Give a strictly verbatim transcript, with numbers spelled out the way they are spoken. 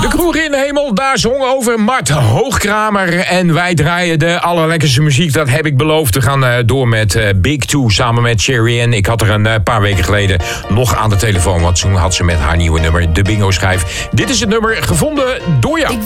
De kroeg in de hemel, daar zong over Mart Hoogkramer. En wij draaien de allerlekkerste muziek, dat heb ik beloofd. We gaan uh, door met uh, Big Two samen met Cherry Ann. Ik had er een uh, paar weken geleden nog aan de telefoon, want toen had ze met haar nieuwe nummer de bingo schijf. Dit is het nummer gevonden door jou. Ik